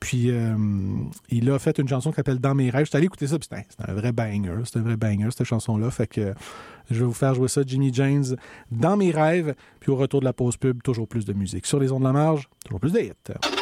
Puis, il a fait une chanson qui s'appelle « Dans mes rêves ». Je suis allé écouter ça, puis c'est un vrai banger. C'est un vrai banger, cette chanson-là. Fait que je vais vous faire jouer ça, Jimmy James, « Dans mes rêves ». Puis au retour de la pause pub, toujours plus de musique. Sur les ondes de la marge, toujours plus de hits.